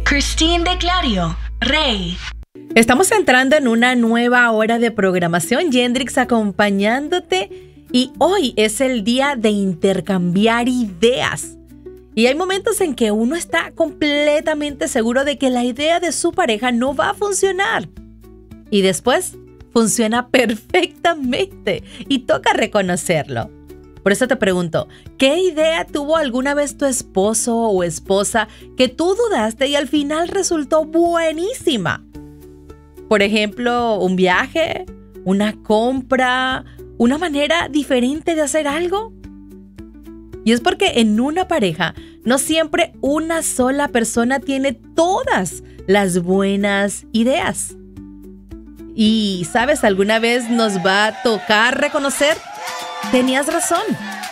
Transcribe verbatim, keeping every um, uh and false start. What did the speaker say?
Christine de Clario, Rey. Estamos entrando en una nueva hora de programación, Yendrix acompañándote, y hoy es el día de intercambiar ideas. Y hay momentos en que uno está completamente seguro de que la idea de su pareja no va a funcionar. Y después funciona perfectamente y toca reconocerlo. Por eso te pregunto, ¿qué idea tuvo alguna vez tu esposo o esposa que tú dudaste y al final resultó buenísima? Por ejemplo, un viaje, una compra, una manera diferente de hacer algo. Y es porque en una pareja no siempre una sola persona tiene todas las buenas ideas. Y, ¿sabes? Alguna vez nos va a tocar reconocer, tenías razón.